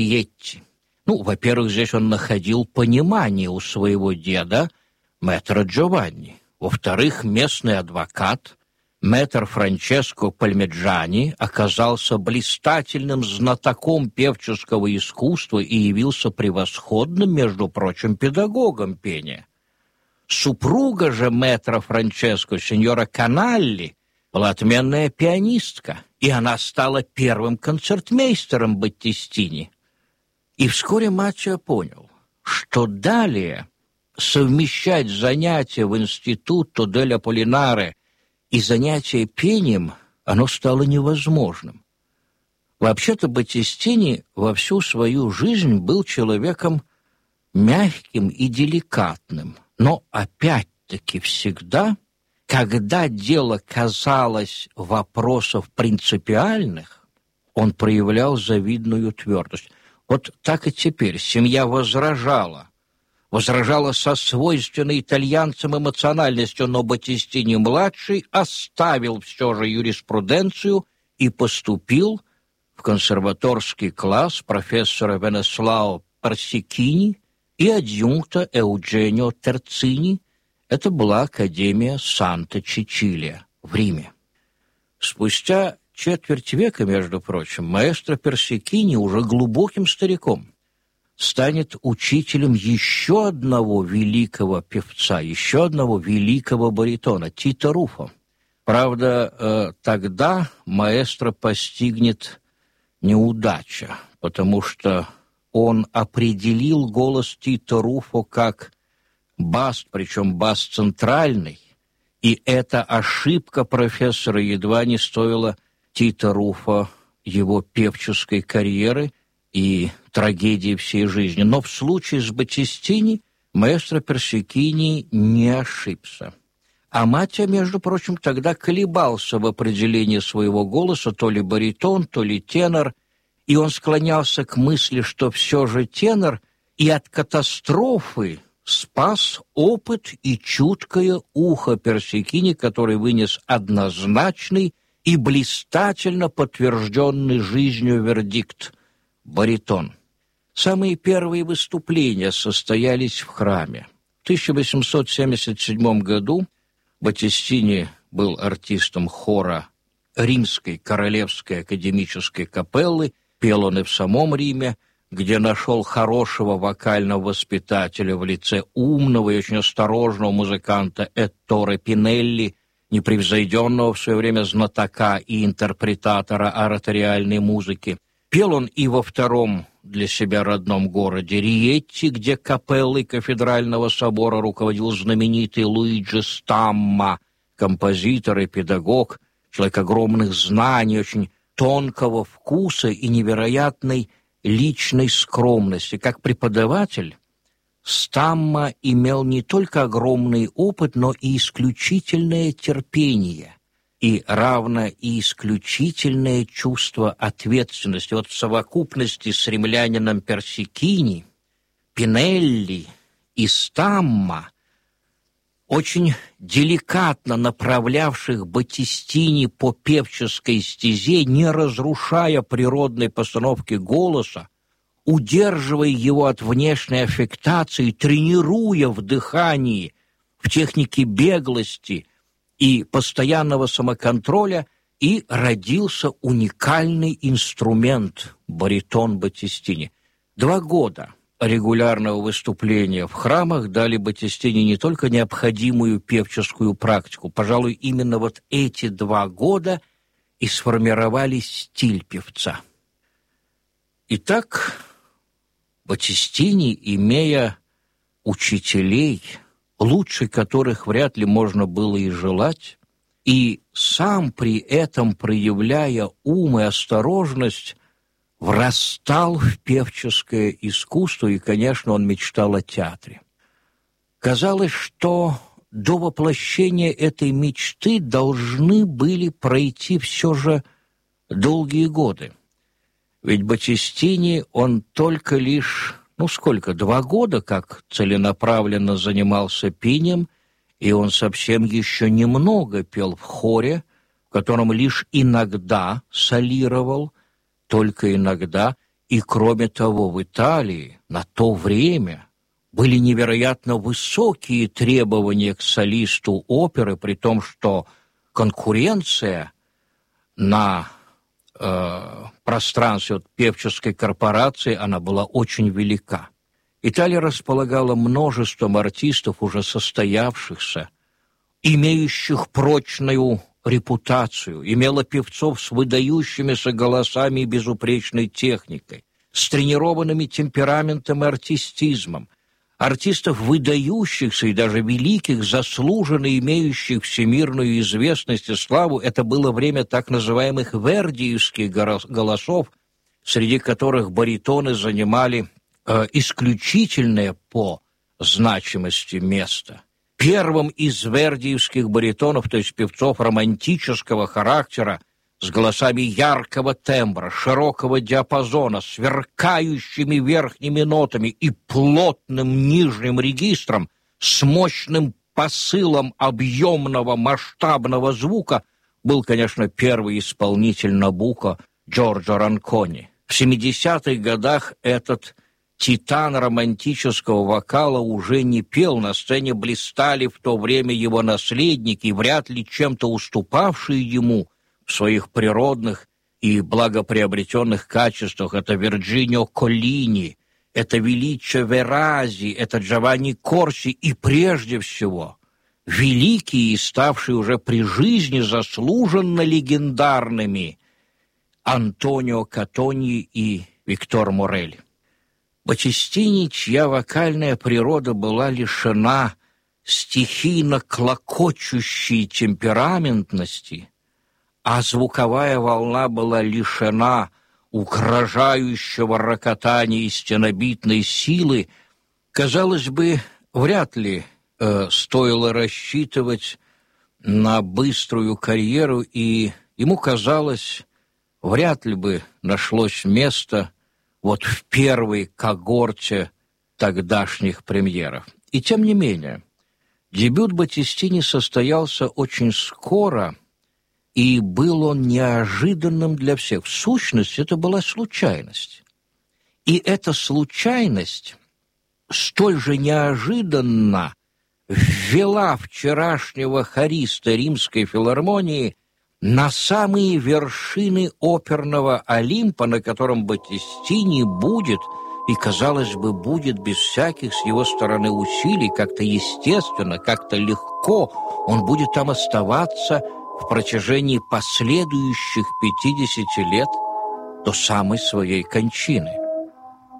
Риетти. Во-первых, здесь он находил понимание у своего деда, мэтра Джованни. Во-вторых, местный адвокат, мэтр Франческо Пальмеджани, оказался блистательным знатоком певческого искусства и явился превосходным, между прочим, педагогом пения. Супруга же мэтра Франческо, сеньора Каналли, была отменная пианистка, и она стала первым концертмейстером Баттистини. И вскоре Маччо понял, что далее совмещать занятия в институто дель Аполлинаре и занятия пением, оно стало невозможным. Вообще-то Баттистини во всю свою жизнь был человеком мягким и деликатным, но опять-таки всегда, когда дело касалось вопросов принципиальных, он проявлял завидную твердость. Вот так и теперь семья возражала со свойственной итальянцам эмоциональностью, но Баттистини-младший оставил все же юриспруденцию и поступил в консерваторский класс профессора Венеслао Персикини и адъюнкта Эудженио Терцини. Это была Академия Санта-Чичилия в Риме. Спустя четверть века, между прочим, маэстро Персикини уже глубоким стариком станет учителем еще одного великого певца, еще одного великого баритона, Тито Руффо. Правда, тогда маэстро постигнет неудача, потому что он определил голос Тито Руффо как бас, причем бас центральный, и эта ошибка профессора едва не стоила Тито Руффо его певческой карьеры и трагедии всей жизни. Но в случае с Баттистини маэстро Персикини не ошибся. А Маччо, между прочим, тогда колебался в определении своего голоса, то ли баритон, то ли тенор, и он склонялся к мысли, что все же тенор, и от катастрофы спас опыт и чуткое ухо Персикини, который вынес однозначный и блистательно подтвержденный жизнью вердикт – баритон. Самые первые выступления состоялись в храме. В 1877 году Баттистини был артистом хора Римской Королевской академической капеллы, пел он и в самом Риме, где нашел хорошего вокального воспитателя в лице умного и очень осторожного музыканта Этторе Пинелли, непревзойденного в свое время знатока и интерпретатора ораториальной музыки. Пел он и во втором для себя родном городе Риетти, где капеллой кафедрального собора руководил знаменитый Луиджи Стамма, композитор и педагог, человек огромных знаний, очень тонкого вкуса и невероятной личной скромности. Как преподаватель Стамма имел не только огромный опыт, но и исключительное терпение, и равно и исключительное чувство ответственности. Вот в совокупности с римлянином Персикини, Пинелли и Стамма, очень деликатно направлявших Баттистини по певческой стезе, не разрушая природной постановки голоса, удерживая его от внешней аффектации, тренируя в дыхании, в технике беглости и постоянного самоконтроля, и родился уникальный инструмент – баритон Баттистини. 2 года регулярного выступления в храмах дали Баттистини не только необходимую певческую практику, пожалуй, именно вот эти 2 года и сформировали стиль певца. Итак, Баттистини, имея учителей, лучше которых вряд ли можно было и желать, и сам при этом, проявляя ум и осторожность, врастал в певческое искусство, и, конечно, он мечтал о театре. Казалось, что до воплощения этой мечты должны были пройти все же долгие годы. Ведь Баттистини, он только лишь, 2 года, как целенаправленно занимался пением, и он совсем еще немного пел в хоре, в котором лишь иногда солировал, только иногда, И кроме того, в Италии на то время были невероятно высокие требования к солисту оперы, при том, что конкуренция на пространстве певческой корпорации, она была очень велика. Италия располагала множеством артистов, уже состоявшихся, имеющих прочную репутацию, имела певцов с выдающимися голосами и безупречной техникой, с тренированными темпераментом и артистизмом, артистов выдающихся и даже великих, заслуженно имеющих всемирную известность и славу. Это было время так называемых вердиевских голосов, среди которых баритоны занимали исключительное по значимости место. Первым из вердиевских баритонов, то есть певцов романтического характера, с голосами яркого тембра, широкого диапазона, сверкающими верхними нотами и плотным нижним регистром, с мощным посылом объемного масштабного звука, был, конечно, первый исполнитель Набуко Джорджо Ранкони. В 70-х годах этот титан романтического вокала уже не пел, на сцене блистали в то время его наследники, вряд ли чем-то уступавшие ему в своих природных и благоприобретенных качествах. Это Вирджинио Коллини, это Величчо Верази, это Джованни Корси и, прежде всего, великие и ставшие уже при жизни заслуженно легендарными Антонио Катоньи и Виктор Морелли. Баттистини, чья вокальная природа была лишена стихийно клокочущей темпераментности, а звуковая волна была лишена угрожающего рокотания и стенобитной силы, казалось бы, вряд ли стоило рассчитывать на быструю карьеру, и ему казалось, вряд ли бы нашлось место вот в первой когорте тогдашних премьеров. И тем не менее, дебют Баттистини состоялся очень скоро, и был он неожиданным для всех. В сущности, это была случайность. И эта случайность столь же неожиданно ввела вчерашнего хориста Римской филармонии на самые вершины оперного Олимпа, на котором Баттистини будет, и, казалось бы, будет без всяких с его стороны усилий, как-то естественно, как-то легко, он будет там оставаться в протяжении последующих 50 лет до самой своей кончины.